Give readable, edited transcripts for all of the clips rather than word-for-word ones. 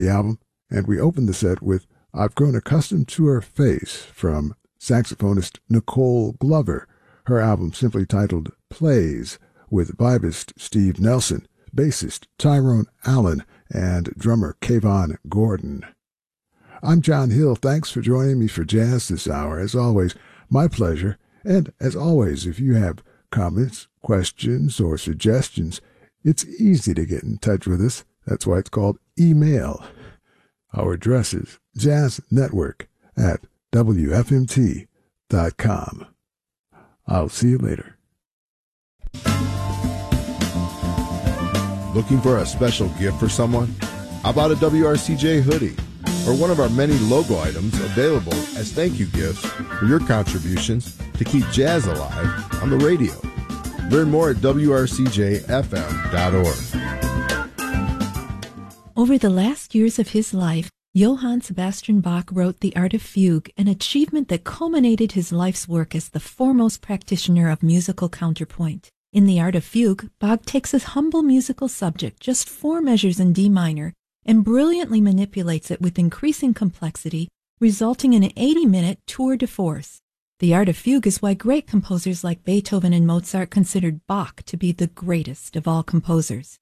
the album, and we opened the set with I've Grown Accustomed to Her Face from saxophonist Nicole Glover, her album simply titled Plays, with vibist Steve Nelson, bassist Tyrone Allen, and drummer Kayvon Gordon. I'm John Hill. Thanks for joining me for Jazz this hour. As always, my pleasure. And as always, if you have comments, questions, or suggestions, it's easy to get in touch with us. That's why it's called email. Our address is jazznetwork@wfmt.com. I'll see you later. Looking for a special gift for someone? How about a WRCJ hoodie? Or one of our many logo items available as thank you gifts for your contributions to keep jazz alive on the radio. Learn more at wrcjfm.org. Over the last years of his life, Johann Sebastian Bach wrote The Art of Fugue, an achievement that culminated his life's work as the foremost practitioner of musical counterpoint. In The Art of Fugue, Bach takes his humble musical subject, just 4 measures in D minor, and brilliantly manipulates it with increasing complexity, resulting in an 80-minute tour de force. The Art of Fugue is why great composers like Beethoven and Mozart considered Bach to be the greatest of all composers.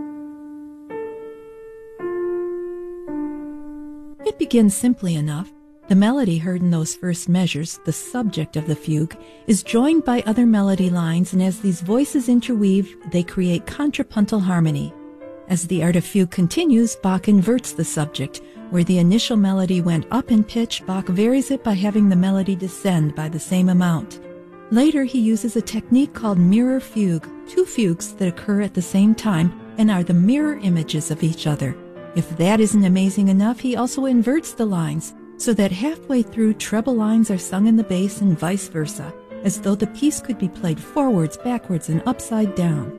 It begins simply enough. The melody heard in those first measures, the subject of the fugue, is joined by other melody lines, and as these voices interweave, they create contrapuntal harmony. As The Art of Fugue continues, Bach inverts the subject. Where the initial melody went up in pitch, Bach varies it by having the melody descend by the same amount. Later, he uses a technique called mirror fugue, 2 fugues that occur at the same time and are the mirror images of each other. If that isn't amazing enough, he also inverts the lines, so that halfway through, treble lines are sung in the bass and vice versa, as though the piece could be played forwards, backwards, and upside down.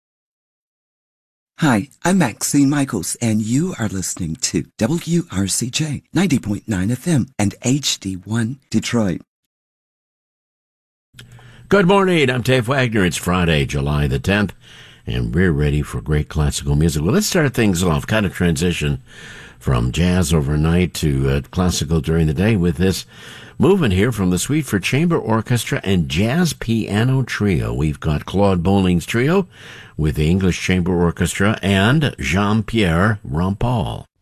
Hi, I'm Maxine Michaels, and you are listening to WRCJ 90.9 FM and HD1 Detroit. Good morning, I'm Dave Wagner. It's Friday, July the 10th, and we're ready for great classical music. Well, let's start things off, kind of transition from jazz overnight to classical during the day with this movement here from the Suite for Chamber Orchestra and Jazz Piano Trio. We've got Claude Bolling's trio with the English Chamber Orchestra and Jean-Pierre Rampal.